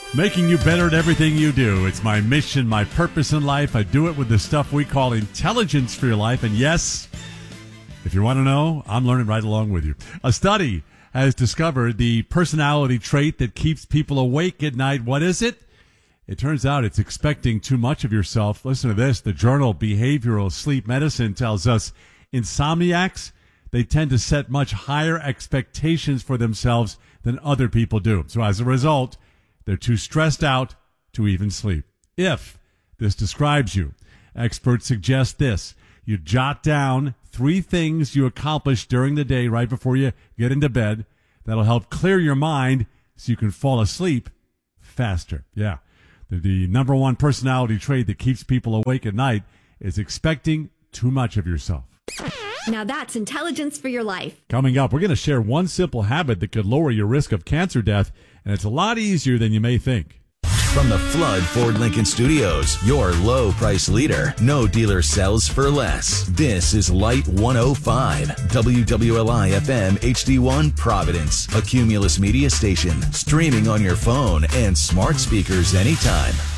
Making you better at everything you do. It's my mission, my purpose in life. I do it with the stuff we call intelligence for your life. And yes, if you want to know, I'm learning right along with you. A study has discovered the personality trait that keeps people awake at night. What is it? It turns out it's expecting too much of yourself. Listen to this. The journal Behavioral Sleep Medicine tells us insomniacs, they tend to set much higher expectations for themselves than other people do. So as a result, they're too stressed out to even sleep. If this describes you, experts suggest this. You jot down 3 things you accomplished during the day right before you get into bed. That'll help clear your mind so you can fall asleep faster. Yeah. The number one personality trait that keeps people awake at night is expecting too much of yourself. Now that's intelligence for your life. Coming up, we're going to share one simple habit that could lower your risk of cancer death, and it's a lot easier than you may think. From the Flood Ford Lincoln Studios, your low price leader. No dealer sells for less. This is Light 105, WWLI FM HD1 Providence, a Cumulus media station, streaming on your phone and smart speakers anytime.